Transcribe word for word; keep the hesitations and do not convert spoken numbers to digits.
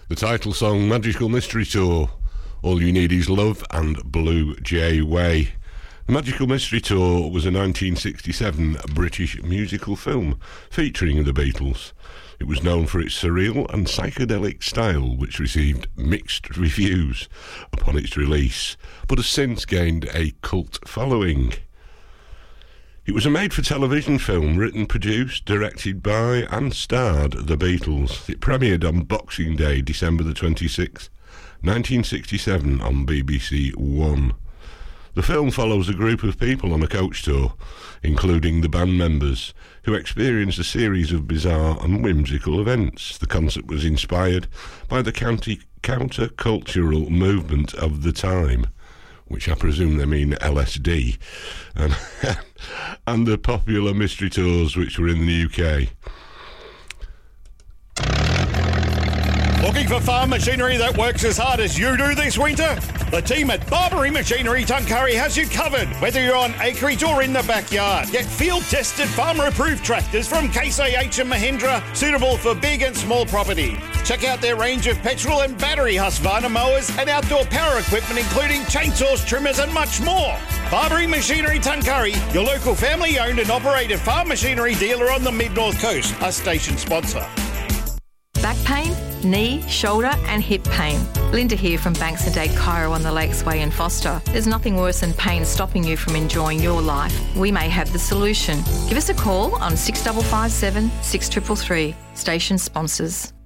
The title song, Magical Mystery Tour, All You Need Is Love and Blue Jay Way. The Magical Mystery Tour was a nineteen sixty-seven British musical film featuring the Beatles. It was known for its surreal and psychedelic style, which received mixed reviews upon its release, but has since gained a cult following. It was a made-for-television film written, produced, directed by and starred the Beatles. It premiered on Boxing Day, December the twenty-sixth, nineteen sixty-seven on B B C One. The film follows a group of people on a coach tour, including the band members, who experienced a series of bizarre and whimsical events. The concert was inspired by the county counter-cultural movement of the time, which I presume they mean L S D, and, and the popular mystery tours which were in the U K. Looking for farm machinery that works as hard as you do this winter? The team at Barbary Machinery Tuncurry has you covered, whether you're on acreage or in the backyard. Get field-tested, farmer-approved tractors from Case I H and Mahindra, suitable for big and small property. Check out their range of petrol and battery Husqvarna mowers and outdoor power equipment, including chainsaws, trimmers and much more. Barbary Machinery Tuncurry, your local family-owned and operated farm machinery dealer on the Mid-North Coast, a station sponsor. Back pain, knee, shoulder and hip pain. Linda here from Banks and Dade Chiro on the Lakes Way in Foster. There's nothing worse than pain stopping you from enjoying your life. We may have the solution. Give us a call on six five five seven, six three three three. Station sponsors.